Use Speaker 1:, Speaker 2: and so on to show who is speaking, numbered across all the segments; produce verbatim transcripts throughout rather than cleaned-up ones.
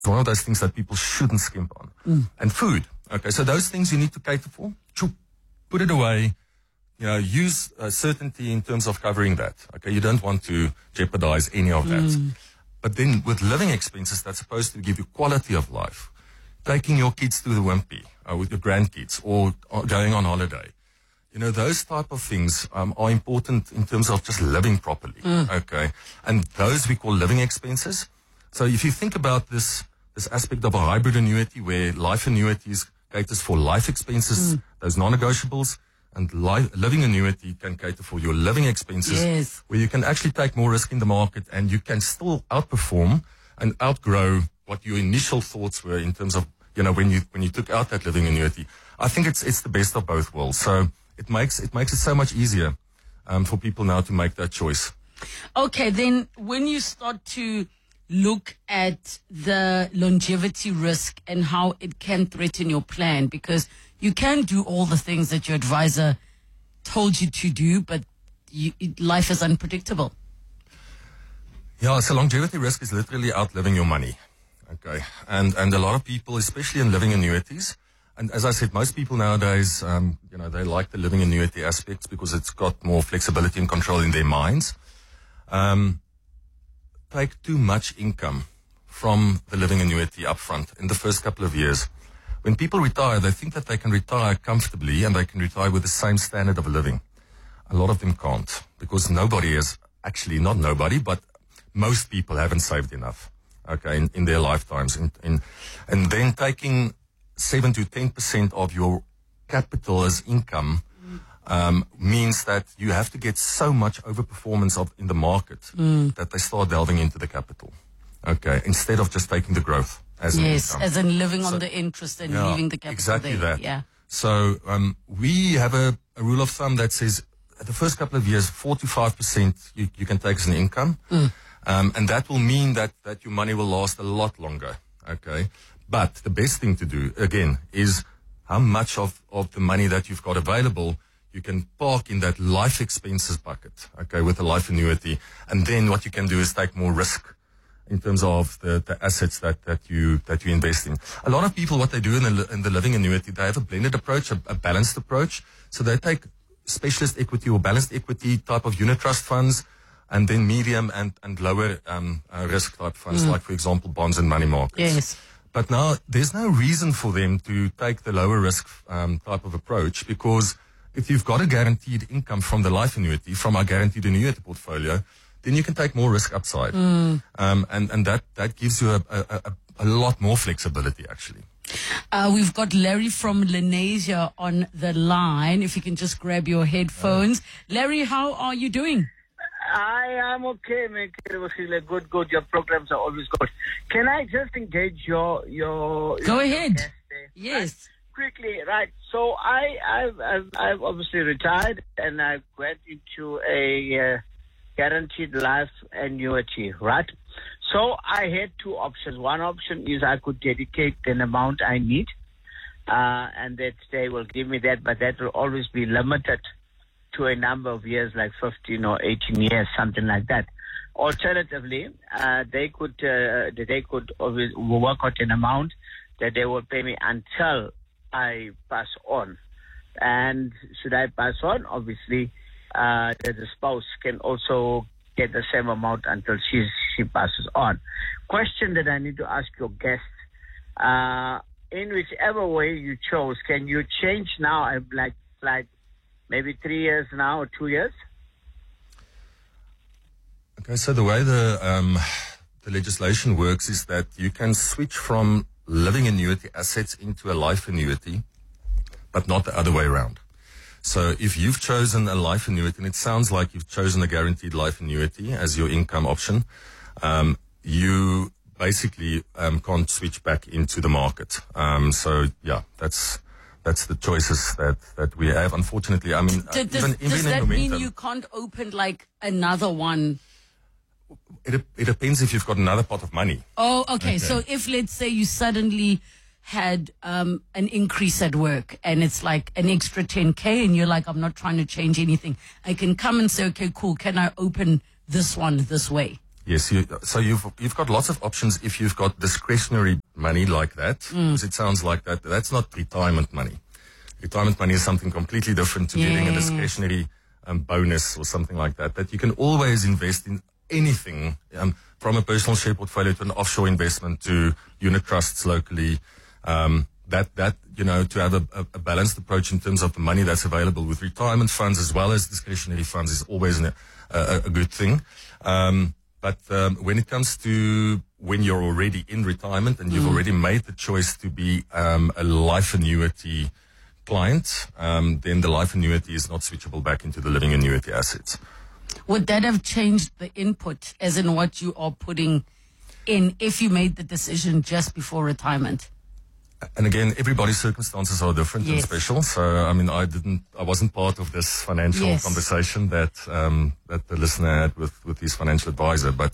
Speaker 1: one of those things that people shouldn't skimp on. Mm. And food. Okay, so those things you need to cater for. Put it away. You know, use uh, certainty in terms of covering that. Okay, you don't want to jeopardize any of that. Mm. But then with living expenses, that's supposed to give you quality of life. Taking your kids to the Wimpy, uh, with your grandkids, or, or going on holiday. You know, those type of things um, are important in terms of just living properly. Mm. Okay, and those we call living expenses. So if you think about this, this aspect of a hybrid annuity where life annuities caters for life expenses, mm. those non-negotiables, and life, living annuity can cater for your living expenses,
Speaker 2: yes.
Speaker 1: where you can actually take more risk in the market and you can still outperform and outgrow what your initial thoughts were in terms of, you know, when you when you took out that living annuity. I think it's it's the best of both worlds. So it makes it makes it so much easier um, for people now to make that choice.
Speaker 2: Okay, then when you start to look at the longevity risk and how it can threaten your plan, because you can do all the things that your advisor told you to do, but you, it, life is unpredictable.
Speaker 1: Yeah, so longevity risk is literally outliving your money. Okay, and and a lot of people, especially in living annuities, and as I said, most people nowadays, um, you know, they like the living annuity aspects because it's got more flexibility and control in their minds. Um, take too much income from the living annuity upfront in the first couple of years. When people retire, they think that they can retire comfortably and they can retire with the same standard of living. A lot of them can't, because nobody is, actually not nobody, but most people haven't saved enough, okay, in, in their lifetimes. In, in, and then taking seven to ten percent of your capital as income um, means that you have to get so much overperformance of, in the market mm. that they start delving into the capital, okay, instead of just taking the growth. As
Speaker 2: yes,
Speaker 1: an
Speaker 2: as in living so, on the interest and
Speaker 1: yeah,
Speaker 2: leaving the capital
Speaker 1: exactly
Speaker 2: there.
Speaker 1: That.
Speaker 2: Yeah.
Speaker 1: So um, we have a, a rule of thumb that says the first couple of years, four to five percent you, you can take as an income, mm. um, and that will mean that that your money will last a lot longer. Okay, but the best thing to do again is how much of of the money that you've got available you can park in that life expenses bucket. Okay, with a life annuity, and then what you can do is take more risk in terms of the, the assets that, that you that you invest in. A lot of people, what they do in the, in the living annuity, they have a blended approach, a, a balanced approach. So they take specialist equity or balanced equity type of unit trust funds, and then medium and, and lower um, uh, risk type funds, mm. like, for example, bonds and money markets.
Speaker 2: Yes.
Speaker 1: But now there's no reason for them to take the lower risk um, type of approach, because if you've got a guaranteed income from the life annuity, from our guaranteed annuity portfolio, then you can take more risk upside. Mm. Um, and, and that, that gives you a, a, a, a lot more flexibility, actually.
Speaker 2: Uh, we've got Larry from Lenasia on the line. If you can just grab your headphones. Uh, Larry, how are you doing?
Speaker 3: I am okay, mate. Good, good. Your programs are always good. Can I just engage your... your
Speaker 2: Go
Speaker 3: your
Speaker 2: ahead.
Speaker 3: Guest there?
Speaker 2: Yes.
Speaker 3: Right? Quickly, right. So I, I've, I've, I've obviously retired, and I went into a... Uh, guaranteed life annuity, right? So I had two options. One option is I could dedicate an amount I need, uh, and that they will give me that, but that will always be limited to a number of years, like fifteen or eighteen years, something like that. Alternatively, uh, they could uh, they could always work out an amount that they will pay me until I pass on. And should I pass on, obviously, Uh, that the spouse can also get the same amount until she she passes on. Question that I need to ask your guest: uh, in whichever way you chose, can you change now? Like like maybe three years now or two years?
Speaker 1: Okay, so the way the um, the legislation works is that you can switch from living annuity assets into a life annuity, but not the other way around. So if you've chosen a life annuity, and it sounds like you've chosen a guaranteed life annuity as your income option, um, you basically um, can't switch back into the market. Um, so yeah, that's that's the choices that, that we have. Unfortunately, I mean,
Speaker 2: D- does,
Speaker 1: even,
Speaker 2: does
Speaker 1: even
Speaker 2: that
Speaker 1: in
Speaker 2: mean
Speaker 1: momentum,
Speaker 2: you can't open like another one?
Speaker 1: It, it depends if you've got another pot of money.
Speaker 2: Oh, okay.
Speaker 1: Okay.
Speaker 2: So if, let's say, you suddenly had um, an increase at work and it's like an extra ten K and you're like, I'm not trying to change anything. I can come and say, okay, cool. Can I open this one this way?
Speaker 1: Yes, you, so you've you've got lots of options if you've got discretionary money like that.
Speaker 2: Mm.
Speaker 1: Because it sounds like that. That's not retirement money. Retirement money is something completely different to getting a
Speaker 2: Yes.
Speaker 1: discretionary um, bonus or something like that. That you can always invest in anything, um, from a personal share portfolio to an offshore investment to unit trusts locally. Um, that that you know to have a, a, a balanced approach in terms of the money that's available with retirement funds as well as discretionary funds is always an, a, a good thing. Um, But um, when it comes to when you're already in retirement and you've
Speaker 2: Mm.
Speaker 1: already made the choice to be um, a life annuity client, um, then the life annuity is not switchable back into the living annuity assets.
Speaker 2: Would that have changed the input, as in what you are putting in, if you made the decision just before retirement?
Speaker 1: And again, everybody's circumstances are different and
Speaker 2: Yes.
Speaker 1: special. So, I mean, I didn't, I wasn't part of this financial
Speaker 2: Yes.
Speaker 1: conversation that um, that the listener had with with his financial advisor. But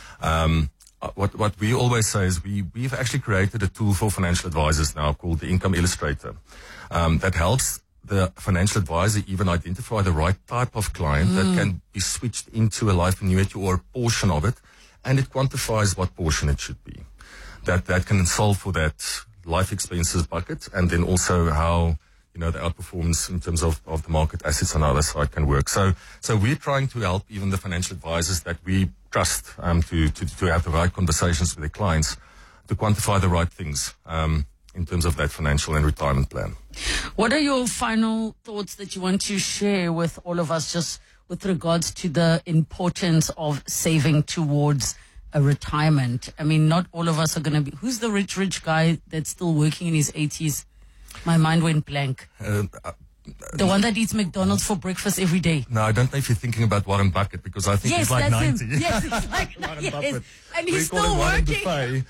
Speaker 1: um, uh, what what we always say is we we've actually created a tool for financial advisors now called the Income Illustrator um, that helps the financial advisor even identify the right type of client
Speaker 2: Mm.
Speaker 1: that can be switched into a life annuity or a portion of it, and it quantifies what portion it should be. That that can solve for that life expenses bucket, and then also how, you know, the outperformance in terms of, of the market assets on the other side can work. So, so we're trying to help even the financial advisors that we trust, um, to, to, to have the right conversations with their clients to quantify the right things, um, in terms of that financial and retirement plan.
Speaker 2: What are your final thoughts that you want to share with all of us, just with regards to the importance of saving towards a retirement? I mean, not all of us are going to be. Who's the rich, rich guy that's still working in his eighties? My mind went blank.
Speaker 1: Uh, uh,
Speaker 2: The one that eats McDonald's for breakfast every day.
Speaker 1: no, I don't know if you're thinking about Warren Buffett, because I think
Speaker 2: Yes,
Speaker 1: he's like
Speaker 2: that's
Speaker 1: ninety.
Speaker 2: him. Yes, it's like
Speaker 1: Warren
Speaker 2: yes.
Speaker 1: Buffett.
Speaker 2: And
Speaker 1: We
Speaker 2: he's
Speaker 1: call
Speaker 2: still
Speaker 1: him Warren
Speaker 2: working.
Speaker 1: Buffet.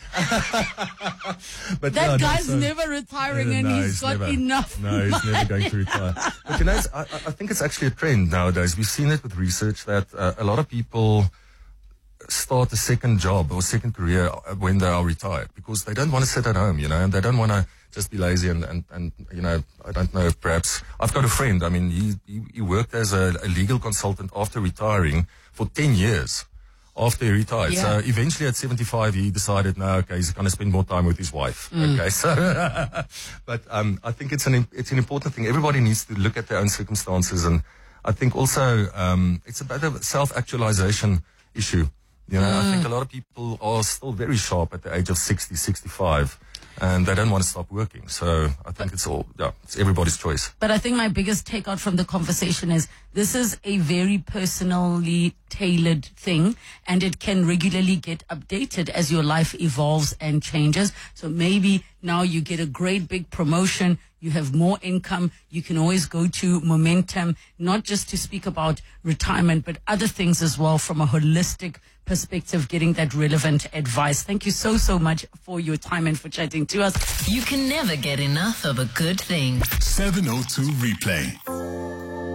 Speaker 1: But
Speaker 2: That
Speaker 1: no, no,
Speaker 2: guy's
Speaker 1: so-
Speaker 2: never retiring,
Speaker 1: Uh,
Speaker 2: and
Speaker 1: no,
Speaker 2: he's got
Speaker 1: never,
Speaker 2: enough.
Speaker 1: No, he's never going to retire. But you know, it's, I, I think it's actually a trend nowadays. We've seen it with research that uh, a lot of people start a second job or second career when they are retired because they don't want to sit at home, you know, and they don't want to just be lazy and, and, and, you know, I don't know, perhaps I've got a friend. I mean, he, he, he worked as a, a legal consultant after retiring for ten years after he retired.
Speaker 2: Yeah.
Speaker 1: So eventually at seventy-five, he decided, no, okay, he's going to spend more time with his wife.
Speaker 2: Mm.
Speaker 1: Okay. So, but, um, I think it's an, it's an important thing. Everybody needs to look at their own circumstances. And I think also, um, it's about a self-actualization issue. You know, I think a lot of people are still very sharp at the age of sixty, sixty-five, and they don't want to stop working. So I think it's all, yeah, it's everybody's choice.
Speaker 2: But I think my biggest takeout from the conversation is this is a very personally tailored thing, and it can regularly get updated as your life evolves and changes. So maybe now you get a great big promotion, you have more income, you can always go to Momentum, not just to speak about retirement, but other things as well from a holistic perspective, getting that relevant advice. Thank you so, so much for your time and for chatting to us.
Speaker 4: You can never get enough of a good thing.
Speaker 5: seven oh two Replay.